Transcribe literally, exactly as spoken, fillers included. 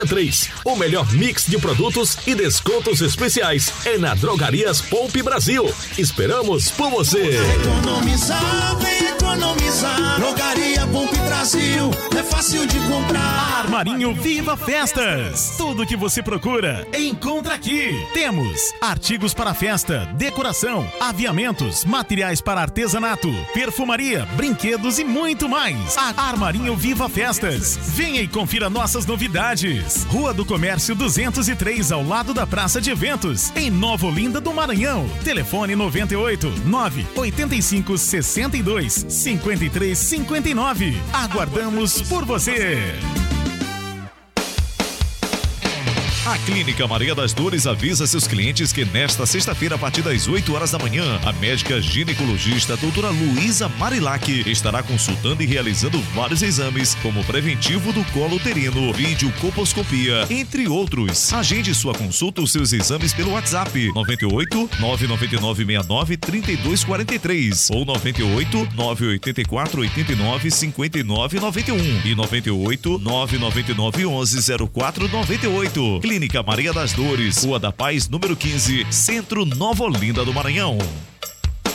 três. O melhor mix de produtos e descontos especiais é na Drogarias Poupe Brasil. Esperamos por você. Economizar, vem economizar. Drogaria Poupe Brasil, é fácil de comprar. Armarinho Viva Festas. Tudo que você procura, encontra aqui. Temos artigos para festa, decoração, aviamentos, materiais para artesanato, perfumaria, brinquedos e muito mais. Armarinho Viva Festas. Venha e confira nossas novidades. Rua do Comércio duzentos e três, ao lado da Praça de Eventos, em Nova Olinda do Maranhão. Telefone noventa e oito, nove oitenta e cinco, sessenta e dois, cinquenta e três, cinquenta e nove. Aguardamos por você. A Clínica Maria das Dores avisa seus clientes que nesta sexta-feira, a partir das oito horas da manhã, a médica ginecologista doutora Luísa Marilac estará consultando e realizando vários exames, como preventivo do colo uterino, videocolposcopia, entre outros. Agende sua consulta ou seus exames pelo WhatsApp noventa e oito, nove nove nove seis nove, três dois quatro três ou noventa e oito, nove oito quatro, oito nove, cinco nove nove um e noventa e oito, nove nove nove, onze, zero quatro nove oito. Clínica Maria das Dores, Rua da Paz, número quinze, Centro, Nova Olinda do Maranhão.